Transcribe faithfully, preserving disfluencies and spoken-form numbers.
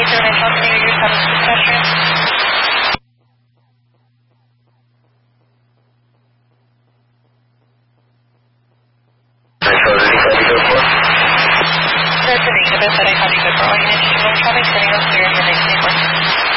zero nine Delta Negative, your status is pedestrian. That's a negative, but I have you good for all units. Traffic, setting up clear, your next vehicle.